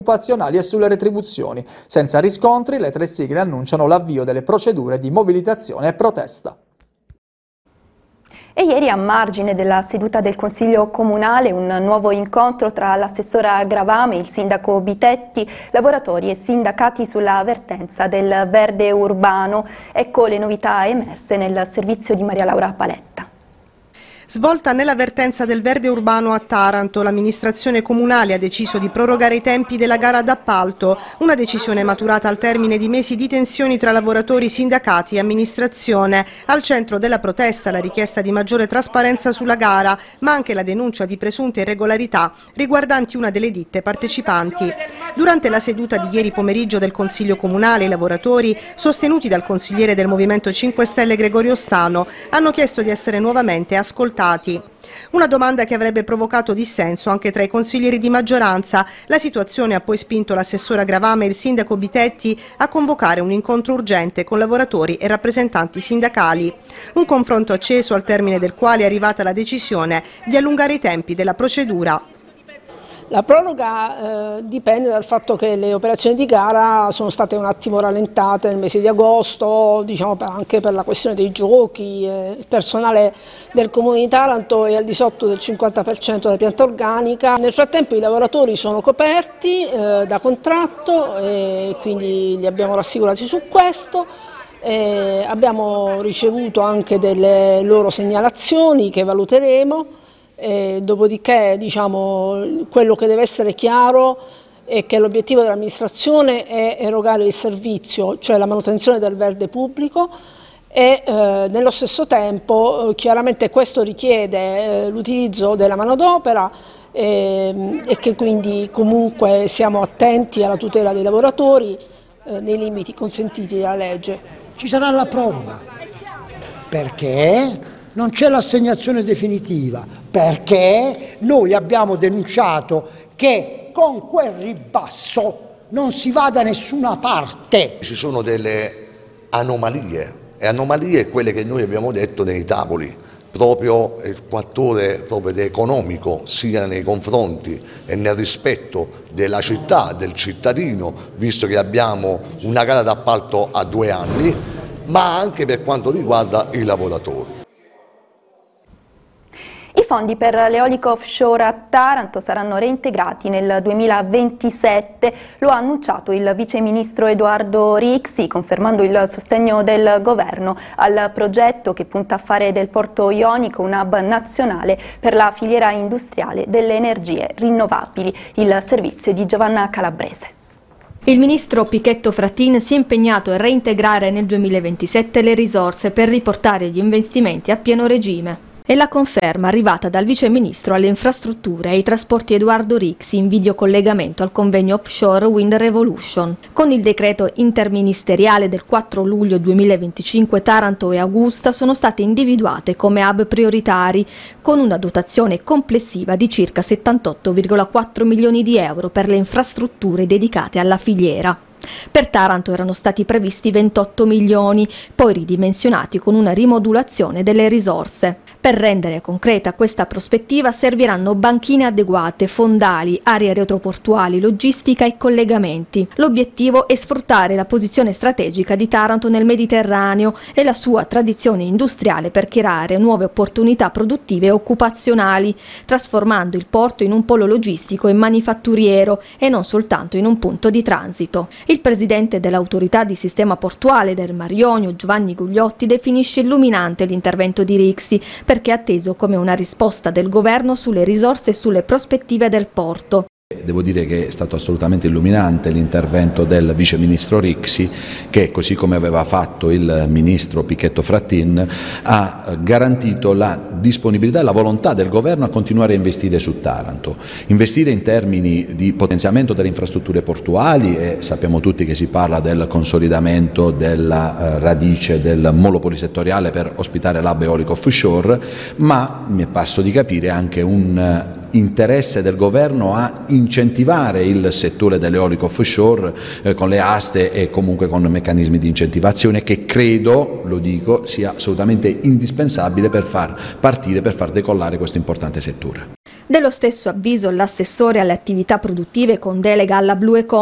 occupazionali e sulle retribuzioni. Senza riscontri, le tre sigle annunciano l'avvio delle procedure di mobilitazione e protesta. E ieri, a margine della seduta del Consiglio Comunale, un nuovo incontro tra l'assessora Gravame, il sindaco Bitetti, lavoratori e sindacati sulla vertenza del verde urbano. Ecco le novità emerse nel servizio di Maria Laura Paletta. Svolta nella vertenza del verde urbano a Taranto, l'amministrazione comunale ha deciso di prorogare i tempi della gara d'appalto, una decisione maturata al termine di mesi di tensioni tra lavoratori, sindacati e amministrazione. Al centro della protesta la richiesta di maggiore trasparenza sulla gara, ma anche la denuncia di presunte irregolarità riguardanti una delle ditte partecipanti. Durante la seduta di ieri pomeriggio del Consiglio Comunale, i lavoratori, sostenuti dal consigliere del Movimento 5 Stelle Gregorio Stano, hanno chiesto di essere nuovamente ascoltati. Una domanda che avrebbe provocato dissenso anche tra i consiglieri di maggioranza. La situazione ha poi spinto l'assessora Gravame e il sindaco Bitetti a convocare un incontro urgente con lavoratori e rappresentanti sindacali. Un confronto acceso al termine del quale è arrivata la decisione di allungare i tempi della procedura. La proroga dipende dal fatto che le operazioni di gara sono state un attimo rallentate nel mese di agosto, diciamo anche per la questione dei giochi. Il personale del Comune di Taranto è al di sotto del 50% della pianta organica. Nel frattempo i lavoratori sono coperti da contratto e quindi li abbiamo rassicurati su questo. Abbiamo ricevuto anche delle loro segnalazioni che valuteremo. Dopodiché, diciamo, quello che deve essere chiaro è che l'obiettivo dell'amministrazione è erogare il servizio, cioè la manutenzione del verde pubblico, e nello stesso tempo chiaramente questo richiede l'utilizzo della manodopera e che quindi comunque siamo attenti alla tutela dei lavoratori nei limiti consentiti dalla legge. Ci sarà la proroga perché non c'è l'assegnazione definitiva, perché noi abbiamo denunciato che con quel ribasso non si va da nessuna parte. Ci sono delle anomalie quelle che noi abbiamo detto nei tavoli, proprio il fattore economico, sia nei confronti e nel rispetto della città, del cittadino, visto che abbiamo una gara d'appalto a 2 anni, ma anche per quanto riguarda i lavoratori. I fondi per l'eolico offshore a Taranto saranno reintegrati nel 2027, lo ha annunciato il vice ministro Edoardo Rixi, confermando il sostegno del governo al progetto che punta a fare del porto ionico un hub nazionale per la filiera industriale delle energie rinnovabili. Il servizio di Giovanna Calabrese. Il ministro Pichetto Fratin si è impegnato a reintegrare nel 2027 le risorse per riportare gli investimenti a pieno regime. È la conferma arrivata dal vice ministro alle infrastrutture e ai trasporti Edoardo Rixi in videocollegamento al convegno offshore Wind Revolution. Con il decreto interministeriale del 4 luglio 2025 Taranto e Augusta sono state individuate come hub prioritari, con una dotazione complessiva di circa 78,4 milioni di euro per le infrastrutture dedicate alla filiera. Per Taranto erano stati previsti 28 milioni, poi ridimensionati con una rimodulazione delle risorse. Per rendere concreta questa prospettiva serviranno banchine adeguate, fondali, aree aeroportuali, logistica e collegamenti. L'obiettivo è sfruttare la posizione strategica di Taranto nel Mediterraneo e la sua tradizione industriale per creare nuove opportunità produttive e occupazionali, trasformando il porto in un polo logistico e manifatturiero e non soltanto in un punto di transito. Il presidente dell'autorità di sistema portuale del Mar Ionio, Giovanni Gugliotti, definisce illuminante l'intervento di Rixi perché è atteso come una risposta del governo sulle risorse e sulle prospettive del porto. Devo dire che è stato assolutamente illuminante l'intervento del vice ministro Rixi che, così come aveva fatto il ministro Pichetto Fratin, ha garantito la disponibilità e la volontà del governo a continuare a investire su Taranto. Investire in termini di potenziamento delle infrastrutture portuali, e sappiamo tutti che si parla del consolidamento della radice del molo polisettoriale per ospitare l'hub eolico offshore, ma mi è parso di capire anche un interesse del governo a incentivare il settore dell'eolico offshore con le aste e comunque con meccanismi di incentivazione che credo, lo dico, sia assolutamente indispensabile per far partire, per far decollare questo importante settore. Dello stesso avviso l'assessore alle attività produttive con delega alla Blue Economy